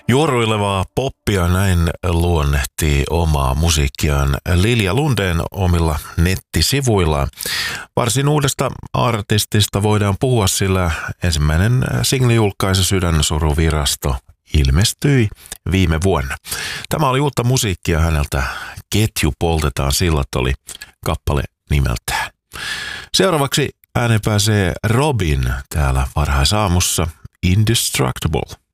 Juoruilevaa poppia näin luonnehtii omaa musiikkiaan Lilja Lundén omilla nettisivuillaan. Varsin uudesta artistista voidaan puhua, sillä ensimmäinen single-julkaisu Sydänsuruvirasto ilmestyi viime vuonna. Tämä oli uutta musiikkia häneltä. Ketju poltetaan sillat oli kappale nimeltään. Seuraavaksi ääneen pääsee Robin täällä varhaisaamussa Indestructible.